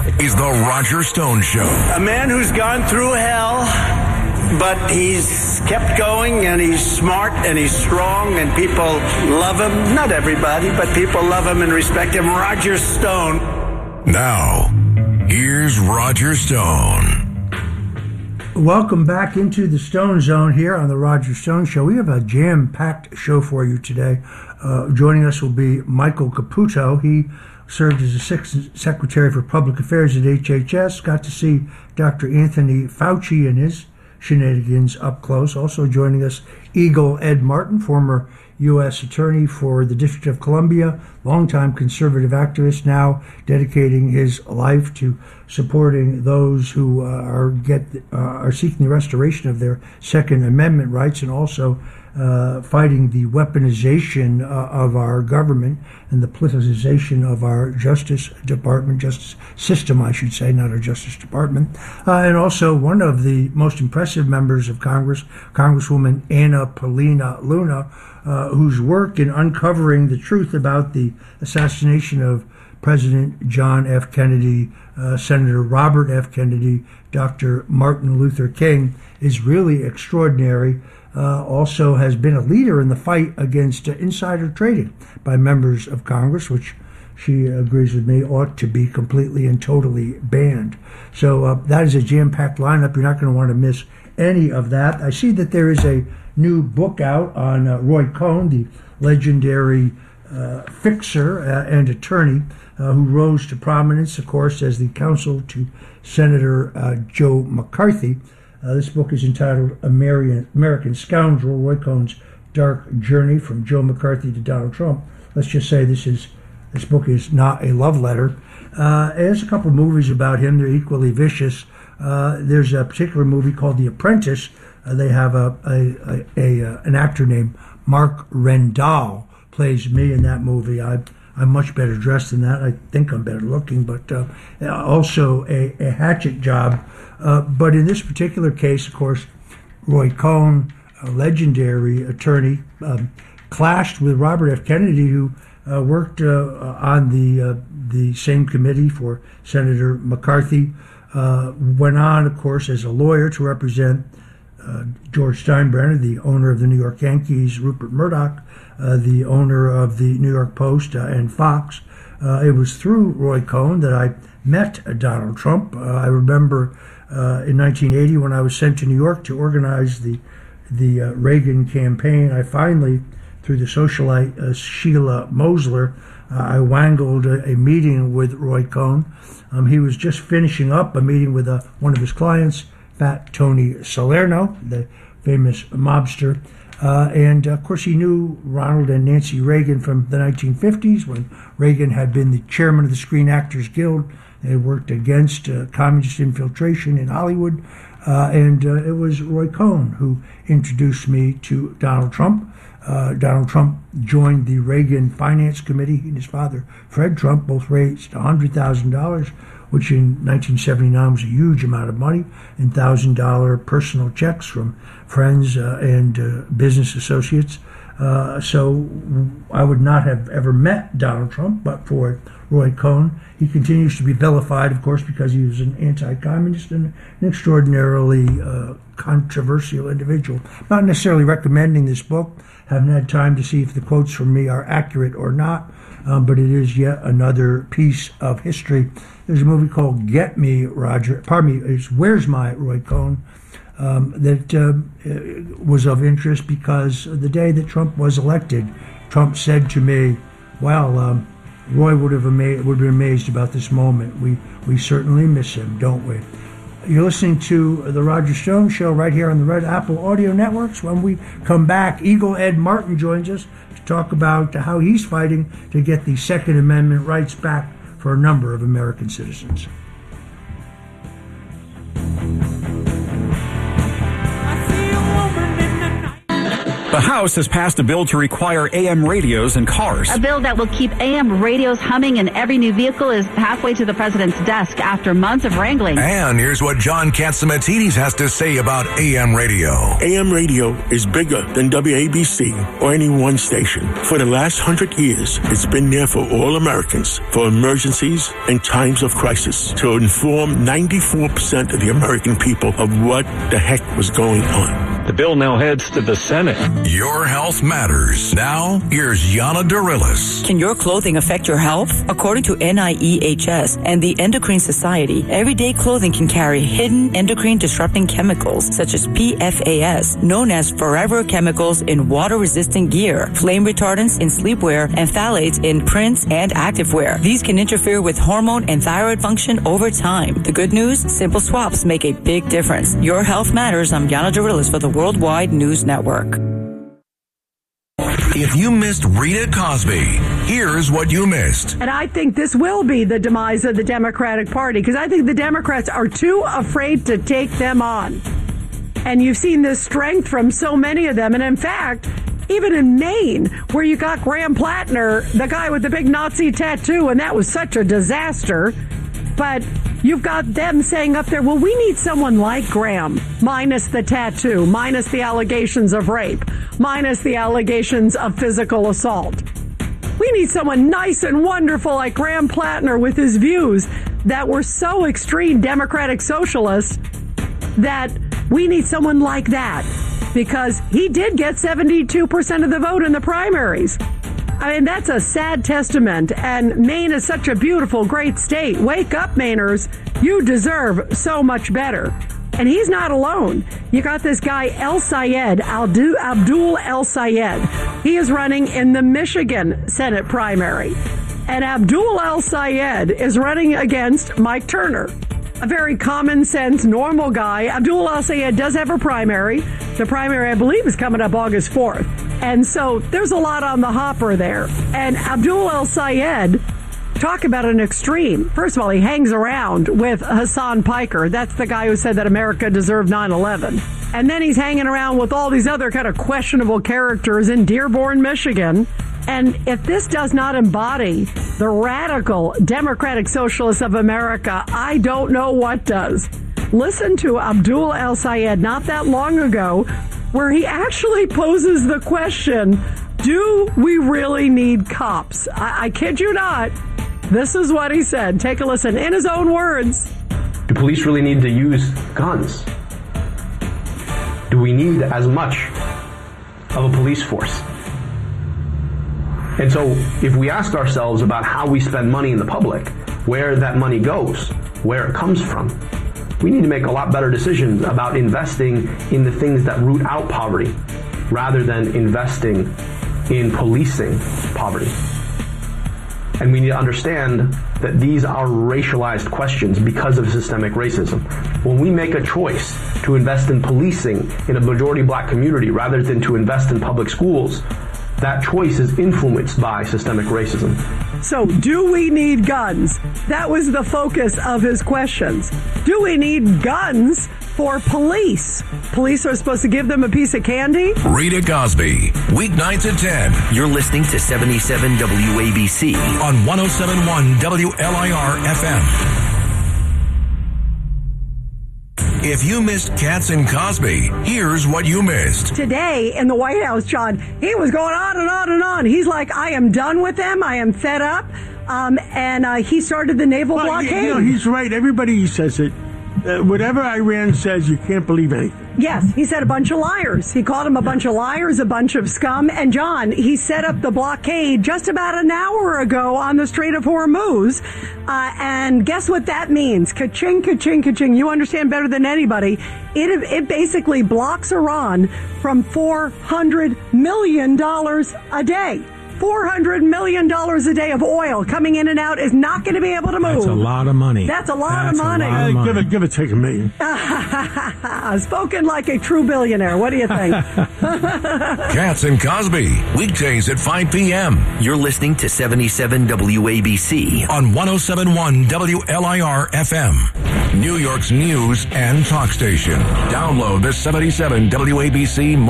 is The Roger Stone Show. A man who's gone through hell, but he's kept going, and he's smart, and he's strong, and people love him. Not everybody, but people love him and respect him. Roger Stone. Now, here's Roger Stone. Welcome back into the Stone Zone here on The Roger Stone Show. We have a jam-packed show for you today. Joining us will be Michael Caputo. He served as the Secretary for Public Affairs at HHS. Got to see Dr. Anthony Fauci and his shenanigans up close. Also joining us, Eagle Ed Martin, former U.S. Attorney for the District of Columbia, longtime conservative activist, now dedicating his life to supporting those who are seeking the restoration of their Second Amendment rights, and also fighting the weaponization of our government and the politicization of our justice system, I should say, not our Justice Department. And also one of the most impressive members of Congress, Congresswoman Anna Paulina Luna, whose work in uncovering the truth about the assassination of President John F. Kennedy, Senator Robert F. Kennedy, Dr. Martin Luther King is really extraordinary. Also has been a leader in the fight against insider trading by members of Congress, which she agrees with me ought to be completely and totally banned. So that is a jam-packed lineup. You're not going to want to miss any of that. I see that there is a new book out on Roy Cohn, the legendary fixer and attorney who rose to prominence, of course, as the counsel to Senator Joe McCarthy. This book is entitled American Scoundrel, Roy Cohn's Dark Journey from Joe McCarthy to Donald Trump. Let's just say this book is not a love letter. There's a couple movies about him. They're equally vicious. There's a particular movie called The Apprentice. They have an actor named Mark Rendall plays me in that movie. I'm much better dressed than that. I think I'm better looking, but also a hatchet job. But in this particular case, of course, Roy Cohn, a legendary attorney, clashed with Robert F. Kennedy, who worked on the same committee for Senator McCarthy. Went on, of course, as a lawyer to represent George Steinbrenner, the owner of the New York Yankees, Rupert Murdoch, the owner of the New York Post and Fox. It was through Roy Cohn that I met Donald Trump. I remember in 1980 when I was sent to New York to organize the Reagan campaign. I finally, through the socialite Sheila Mosler, I wangled a meeting with Roy Cohn. He was just finishing up a meeting with one of his clients, Fat Tony Salerno, the famous mobster. And, of course, he knew Ronald and Nancy Reagan from the 1950s when Reagan had been the chairman of the Screen Actors Guild. They had worked against communist infiltration in Hollywood. And it was Roy Cohn who introduced me to Donald Trump. Donald Trump joined the Reagan Finance Committee. He and his father, Fred Trump, both raised $100,000, which in 1979 was a huge amount of money, and $1,000 personal checks from friends and business associates. So I would not have ever met Donald Trump but for Roy Cohn. He continues to be vilified, of course, because he was an anti-communist and an extraordinarily controversial individual. Not necessarily recommending this book. Haven't had time to see if the quotes from me are accurate or not, but it is yet another piece of history. There's a movie called Get Me, Roger. Pardon me, it's Where's My Roy Cohn, that was of interest because the day that Trump was elected, Trump said to me, well, Roy would have been amazed about this moment. We certainly miss him, don't we? You're listening to The Roger Stone Show right here on the Red Apple Audio Networks. When we come back, Eagle Ed Martin joins us to talk about how he's fighting to get the Second Amendment rights back for a number of American citizens. The House has passed a bill to require AM radios in cars. A bill that will keep AM radios humming in every new vehicle is halfway to the president's desk after months of wrangling. And here's what John Catsimatidis has to say about AM radio. AM radio is bigger than WABC or any one station. For the last 100 years, it's been there for all Americans, for emergencies and times of crisis, to inform 94% of the American people of what the heck was going on. The bill now heads to the Senate. Your health matters. Now, here's Yana Dorilis. Can your clothing affect your health? According to NIEHS and the Endocrine Society, everyday clothing can carry hidden endocrine-disrupting chemicals such as PFAS, known as forever chemicals in water-resistant gear, flame retardants in sleepwear, and phthalates in prints and activewear. These can interfere with hormone and thyroid function over time. The good news? Simple swaps make a big difference. Your health matters. I'm Yana Dorilis for the Worldwide News Network. If you missed Rita Cosby, here's what you missed. And I think this will be the demise of the Democratic Party, because I think the Democrats are too afraid to take them on. And you've seen this strength from so many of them. And in fact, even in Maine, where you got Graham Plattner, the guy with the big Nazi tattoo, and that was such a disaster. But you've got them saying up there, well, we need someone like Graham, minus the tattoo, minus the allegations of rape, minus the allegations of physical assault. We need someone nice and wonderful like Graham Plattner with his views that were so extreme Democratic socialist that we need someone like that, because he did get 72% of the vote in the primaries. I mean, that's a sad testament, and Maine is such a beautiful, great state. Wake up, Mainers. You deserve so much better. And he's not alone. You got this guy, Abdul El Sayed. He is running in the Michigan Senate primary. And Abdul El Sayed is running against Mike Turner, a very common sense, normal guy. Abdul El Sayed does have a primary. The primary, I believe, is coming up August 4th. And so there's a lot on the hopper there. And Abdul El Sayed, talk about an extreme. First of all, he hangs around with Hassan Piker. That's the guy who said that America deserved 9/11. And then he's hanging around with all these other kind of questionable characters in Dearborn, Michigan. And if this does not embody the radical Democratic Socialists of America, I don't know what does. Listen to Abdul El Sayed not that long ago, where he actually poses the question, do we really need cops? I kid you not. This is what he said. Take a listen in his own words. Do police really need to use guns? Do we need as much of a police force? And so if we ask ourselves about how we spend money in the public, where that money goes, where it comes from, we need to make a lot better decisions about investing in the things that root out poverty rather than investing in policing poverty. And we need to understand that these are racialized questions because of systemic racism. When we make a choice to invest in policing in a majority black community rather than to invest in public schools, that choice is influenced by systemic racism. So, do we need guns? That was the focus of his questions. Do we need guns for police? Police are supposed to give them a piece of candy? Rita Cosby, weeknights at 10. You're listening to 77 WABC on 107.1 WLIR FM. If you missed Katz and Cosby, here's what you missed. Today in the White House, John, he was going on and on and on. He's like, I am done with them. I am fed up. And he started the naval blockade. You know, he's right. Everybody says it. Whatever Iran says, you can't believe anything. Yes, he said a bunch of liars. He called them a bunch of liars, a bunch of scum. And John, he set up the blockade just about an hour ago on the Strait of Hormuz. And guess what that means? Ka-ching, ka-ching, ka-ching. You understand better than anybody. It basically blocks Iran from $400 million a day. $400 million a day of oil coming in and out is not going to be able to move. That's a lot of money. That's a lot of money. Give it, take $1 million. Spoken like a true billionaire. What do you think? Katz and Cosby, weekdays at 5 p.m. You're listening to 77 WABC on 107.1 WLIR FM, New York's news and talk station. Download the 77 WABC